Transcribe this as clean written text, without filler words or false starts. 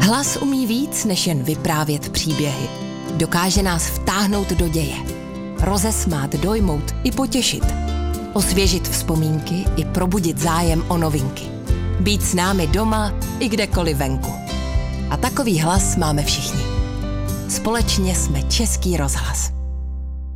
Hlas umí víc, než jen vyprávět příběhy. Dokáže nás vtáhnout do děje, rozesmát, dojmout i potěšit, osvěžit vzpomínky i probudit zájem o novinky. Být s námi doma i kdekoliv venku. A takový hlas máme všichni. Společně jsme Český rozhlas.